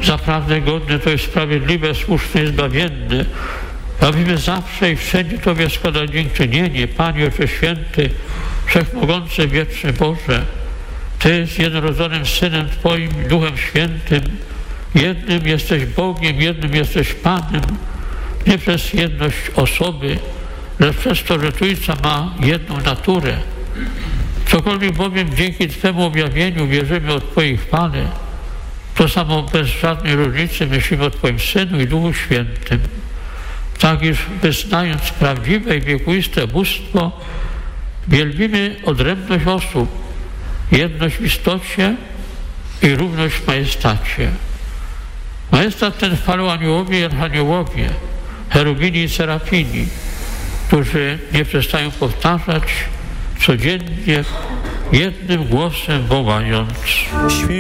zaprawdę godne to jest sprawiedliwe, słuszne i zbawienne, abyśmy zawsze i wszędzie Tobie składać dziękczynienie, Panie Ojcze Święty, Wszechmogący, Wieczny Boże. Ty z jednorodzonym Synem Twoim, Duchem Świętym, jednym jesteś Bogiem, jednym jesteś Panem, nie przez jedność osoby, lecz przez to, że Trójca ma jedną naturę. Cokolwiek bowiem dzięki Twemu objawieniu wierzymy o Twojej chwale, to samo bez żadnej różnicy myślimy o Twoim Synu i Duchu Świętym. Tak iż wyznając prawdziwe i wiekuiste bóstwo, wielbimy odrębność osób, jedność w istocie i równość w majestacie. Majestat ten chwalą aniołowie i archaniołowie, cherubini i serafini, którzy nie przestają powtarzać codziennie jednym głosem wołając: